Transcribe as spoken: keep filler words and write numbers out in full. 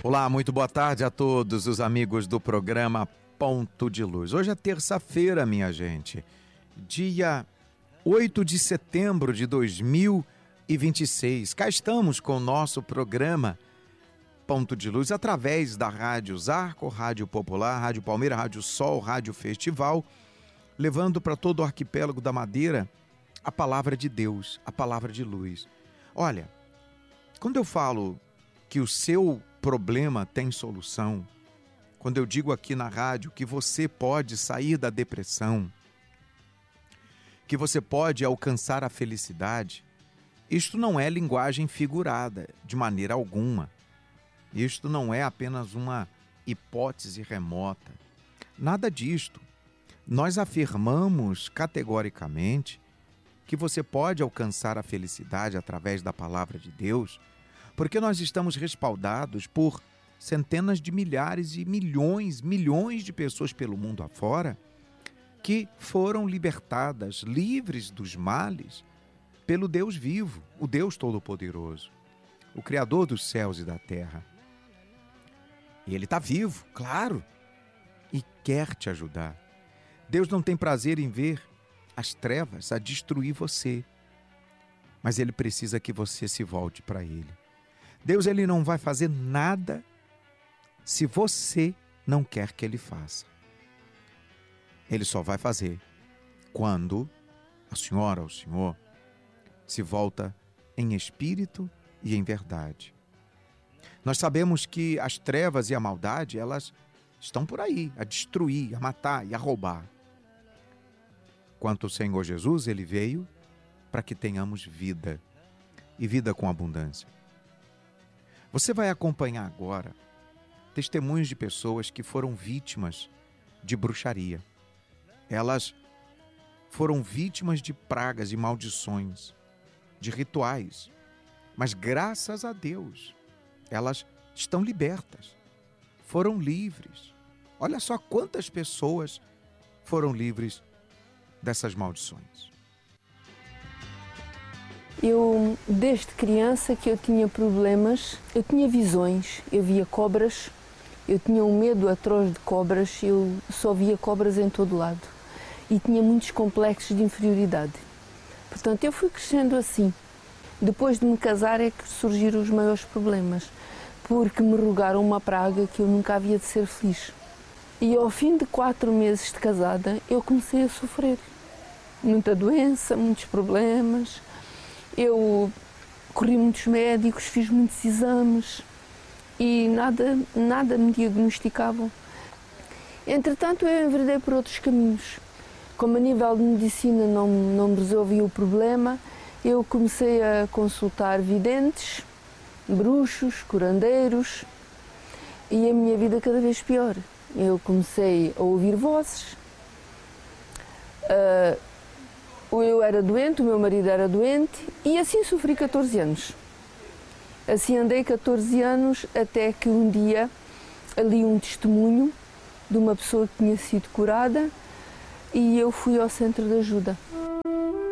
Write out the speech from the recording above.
Olá, muito boa tarde a todos os amigos do programa Ponto de Luz. Hoje é terça-feira, minha gente, dia oito de setembro de dois mil e vinte e seis. Cá estamos com o nosso programa Ponto de Luz através da Rádio Zarco, Rádio Popular, Rádio Palmeira, Rádio Sol, Rádio Festival, levando para todo o arquipélago da Madeira a palavra de Deus, a palavra de luz. Olha, quando eu falo que o seu problema tem solução, quando eu digo aqui na rádio que você pode sair da depressão, que você pode alcançar a felicidade, isto não é linguagem figurada, de maneira alguma. Isto não é apenas uma hipótese remota. Nada disto. Nós afirmamos categoricamente que você pode alcançar a felicidade através da palavra de Deus, porque nós estamos respaldados por centenas de milhares e milhões, milhões de pessoas pelo mundo afora que foram libertadas, livres dos males, pelo Deus vivo, o Deus Todo-Poderoso, o Criador dos céus e da terra. E Ele está vivo, claro, e quer te ajudar. Deus não tem prazer em ver as trevas a destruir você, mas Ele precisa que você se volte para Ele. Deus ele não vai fazer nada se você não quer que Ele faça. Ele só vai fazer quando a senhora ou o senhor se volta em espírito e em verdade. Nós sabemos que as trevas e a maldade, elas estão por aí, a destruir, a matar e a roubar. Quanto o Senhor Jesus, Ele veio para que tenhamos vida, e vida com abundância. Você vai acompanhar agora testemunhos de pessoas que foram vítimas de bruxaria. Elas foram vítimas de pragas e maldições, de rituais, mas graças a Deus, elas estão libertas, foram livres. Olha só quantas pessoas foram livres dessas maldições. Eu, desde criança que eu tinha problemas, eu tinha visões, eu via cobras, eu tinha um medo atroz de cobras, eu só via cobras em todo lado e tinha muitos complexos de inferioridade. Portanto, eu fui crescendo assim. Depois de me casar é que surgiram os maiores problemas, porque me rogaram uma praga que eu nunca havia de ser feliz. E ao fim de quatro meses de casada, eu comecei a sofrer. Muita doença, muitos problemas. Eu corri muitos médicos, fiz muitos exames e nada, nada me diagnosticavam. Entretanto, eu enveredei por outros caminhos. Como a nível de medicina não, não me resolvia o problema, eu comecei a consultar videntes, bruxos, curandeiros e a minha vida cada vez pior. Eu comecei a ouvir vozes. Uh, eu era doente, o meu marido era doente e assim sofri catorze anos. Assim andei catorze anos até que um dia li um testemunho de uma pessoa que tinha sido curada e eu fui ao centro de ajuda.